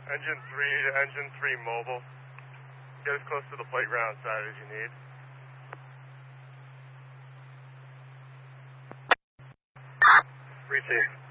Engine 3 to Engine 3 mobile. Get as close to the playground side as you need. Receive.